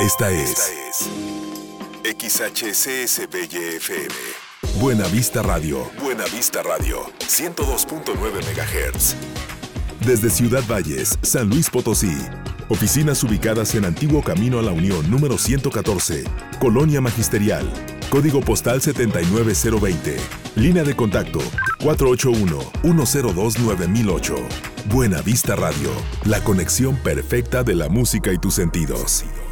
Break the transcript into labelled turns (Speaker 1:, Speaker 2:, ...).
Speaker 1: Esta es XHCSBY-FM. Buena Vista Radio. Buena Vista Radio. 102.9 MHz. Desde Ciudad Valles, San Luis Potosí. Oficinas ubicadas en Antiguo Camino a la Unión número 114, Colonia Magisterial. Código postal 79020. Línea de contacto 481-102-9008. Buena Vista Radio. La conexión perfecta de la música y tus sentidos.